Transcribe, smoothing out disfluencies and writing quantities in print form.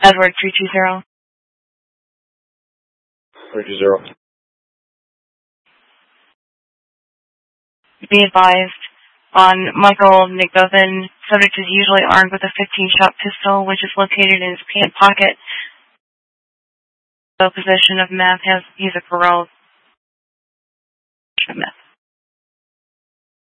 Edward 320. 320. Be advised, on Michael McGovern, subject is usually armed with a 15-shot pistol, which is located in his pant pocket. The possession of meth, he's a parole. Meth.